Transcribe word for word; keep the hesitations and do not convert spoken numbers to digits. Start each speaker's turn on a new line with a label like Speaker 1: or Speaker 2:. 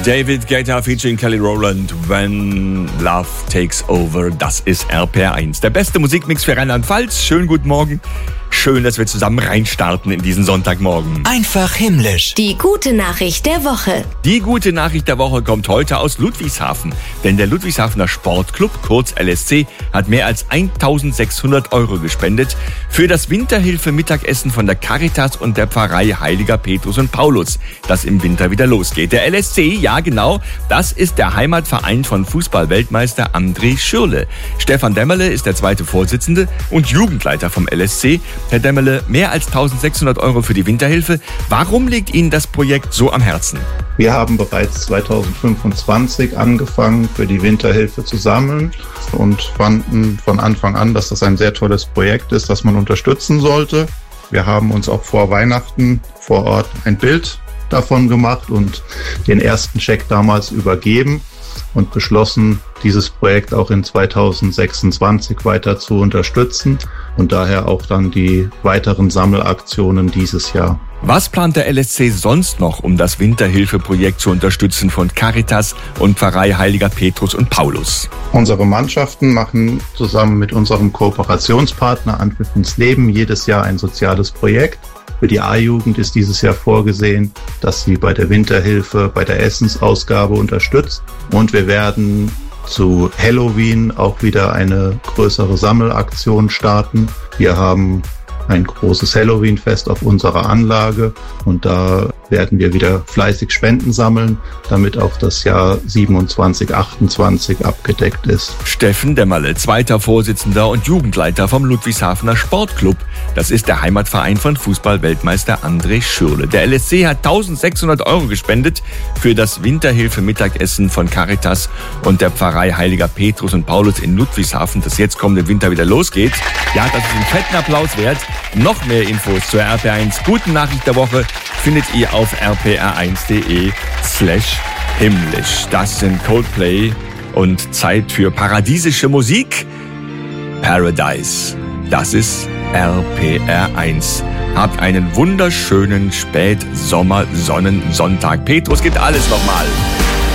Speaker 1: David Guetta featuring Kelly Rowland, When Love Takes Over. Das ist R P R eins. Der beste Musikmix für Rheinland-Pfalz. Schönen guten Morgen. Schön, dass wir zusammen reinstarten in diesen Sonntagmorgen.
Speaker 2: Einfach himmlisch.
Speaker 3: Die gute Nachricht der Woche.
Speaker 1: Die gute Nachricht der Woche kommt heute aus Ludwigshafen. Denn der Ludwigshafener Sportclub, kurz L S C, hat mehr als eintausendsechshundert Euro gespendet für das Winterhilfe-Mittagessen von der Caritas und der Pfarrei Heiliger Petrus und Paulus, das im Winter wieder losgeht. Der L S C, ja genau, das ist der Heimatverein von Fußball-Weltmeister André Schürrle. Stefan Dämmerle ist der zweite Vorsitzende und Jugendleiter vom L S C. Herr Dämmerle, mehr als eintausendsechshundert Euro für die Winterhilfe. Warum liegt Ihnen das Projekt so am Herzen?
Speaker 4: Wir haben bereits zweitausendfünfundzwanzig angefangen, für die Winterhilfe zu sammeln und fanden von Anfang an, dass das ein sehr tolles Projekt ist, das man unterstützen sollte. Wir haben uns auch vor Weihnachten vor Ort ein Bild davon gemacht und den ersten Scheck damals übergeben und beschlossen, dieses Projekt auch in zweitausendsechsundzwanzig weiter zu unterstützen und daher auch dann die weiteren Sammelaktionen dieses Jahr.
Speaker 1: Was plant der L S C sonst noch, um das Winterhilfeprojekt zu unterstützen von Caritas und Pfarrei Heiliger Petrus und Paulus?
Speaker 4: Unsere Mannschaften machen zusammen mit unserem Kooperationspartner Anpfiff ins Leben jedes Jahr ein soziales Projekt. Für die A-Jugend ist dieses Jahr vorgesehen, dass sie bei der Winterhilfe, bei der Essensausgabe unterstützt. Und wir werden zu Halloween auch wieder eine größere Sammelaktion starten. Wir haben ein großes Halloween-Fest auf unserer Anlage und da werden wir wieder fleißig Spenden sammeln, damit auch das Jahr siebenundzwanzig achtundzwanzig abgedeckt ist.
Speaker 1: Steffen Dämmerle, zweiter Vorsitzender und Jugendleiter vom Ludwigshafener Sportclub. Das ist der Heimatverein von Fußball-Weltmeister André Schürrle. Der L S C hat eintausendsechshundert Euro gespendet für das Winterhilfe-Mittagessen von Caritas und der Pfarrei Heiliger Petrus und Paulus in Ludwigshafen, das jetzt kommende Winter wieder losgeht. Ja, das ist einen fetten Applaus wert. Noch mehr Infos zur R P R eins Guten Nachricht der Woche findet ihr auf r p r eins punkt d e slash himmlisch. Das sind Coldplay und Zeit für paradiesische Musik. Paradise. Das ist R P R eins. Habt einen wunderschönen Spätsommer-Sonnensonntag. Petrus gibt alles nochmal.